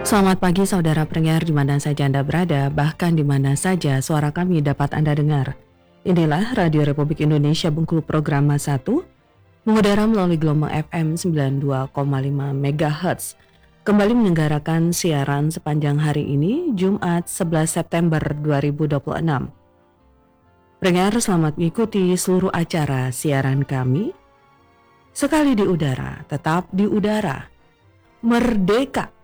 Selamat pagi saudara pendengar di mana saja Anda berada, bahkan di mana saja suara kami dapat Anda dengar. Inilah Radio Republik Indonesia Bengkulu Program 1, mengudara melalui gelombang FM 92,5 MHz. Kembali menyelenggarakan siaran sepanjang hari ini, Jumat 11 September 2026. Pendengar selamat mengikuti seluruh acara siaran kami. Sekali di udara, tetap di udara. Merdeka!